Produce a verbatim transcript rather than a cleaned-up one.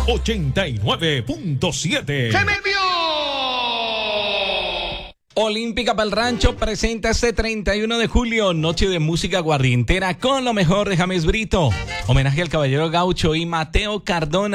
ochenta y nueve punto siete. ¡Se me vio! Olímpica Pal Rancho presenta este treinta y uno de julio Noche de Música Guardientera con lo mejor de James Brito. Homenaje al Caballero Gaucho y Mateo Cardona.